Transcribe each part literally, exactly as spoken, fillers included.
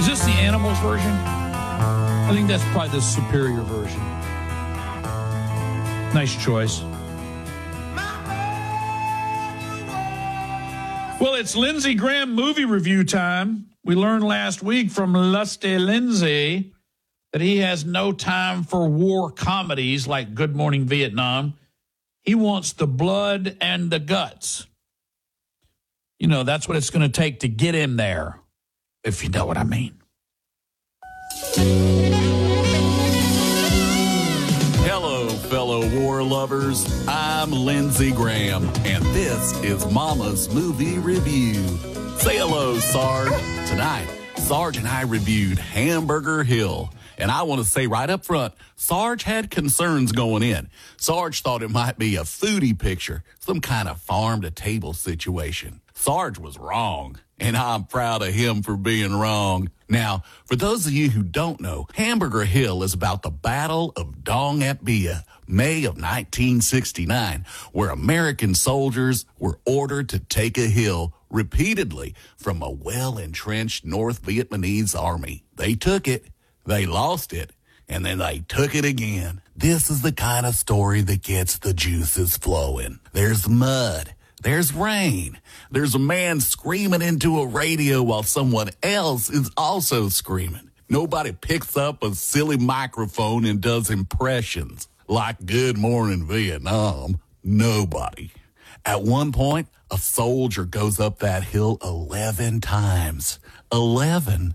Is this the animals version? I think that's probably the superior version. Nice choice. Well, it's Lindsey Graham movie review time. We learned last week from Lusty Lindsey that he has no time for war comedies like Good Morning Vietnam. He wants the blood and the guts. You know, that's what it's going to take to get him there, if you know what I mean. Hello, fellow war lovers. I'm Lindsey Graham, and this is Mama's Movie Review. Say hello, Sarge. Tonight, Sarge and I reviewed Hamburger Hill. And I want to say right up front, Sarge had concerns going in. Sarge thought it might be a foodie picture, some kind of farm-to-table situation. Sarge was wrong, and I'm proud of him for being wrong. Now, for those of you who don't know, Hamburger Hill is about the Battle of Dong Ap Bia, May of nineteen sixty-nine, where American soldiers were ordered to take a hill repeatedly from a well-entrenched North Vietnamese army. They took it, they lost it, and then they took it again. This is the kind of story that gets the juices flowing. There's mud. There's rain. There's a man screaming into a radio while someone else is also screaming. Nobody picks up a silly microphone and does impressions like Good Morning Vietnam. Nobody. At one point, a soldier goes up that hill eleven times. Eleven.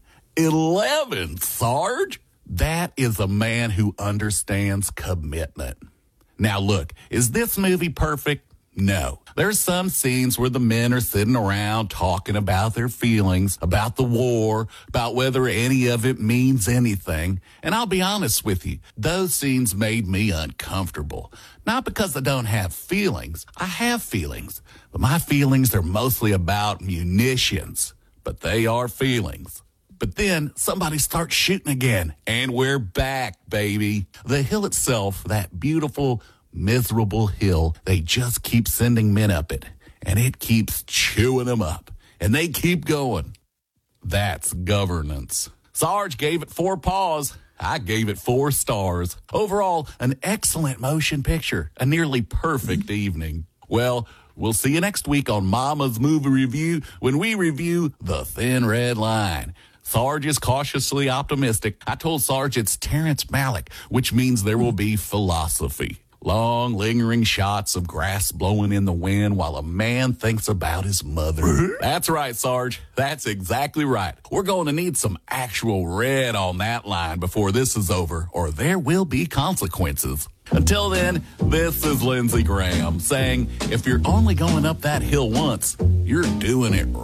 Eleven, Sarge. That is a man who understands commitment. Now, look, is this movie perfect? No. There's some scenes where the men are sitting around talking about their feelings, about the war, about whether any of it means anything. And I'll be honest with you, those scenes made me uncomfortable. Not because I don't have feelings. I have feelings. But my feelings are mostly about munitions. But they are feelings. But then somebody starts shooting again, and we're back, baby. The hill itself, that beautiful, miserable hill, they just keep sending men up it, and it keeps chewing them up, and they keep going. That's governance. Sarge gave it four paws. I gave it four stars. Overall, an excellent motion picture, a nearly perfect evening. Well, we'll see you next week on Mama's Movie Review when we review The Thin Red Line. Sarge is cautiously optimistic. I told Sarge it's Terrence Malick, which means there will be philosophy. Long, lingering shots of grass blowing in the wind while a man thinks about his mother. That's right, Sarge. That's exactly right. We're going to need some actual red on that line before this is over, or there will be consequences. Until then, this is Lindsey Graham saying, if you're only going up that hill once, you're doing it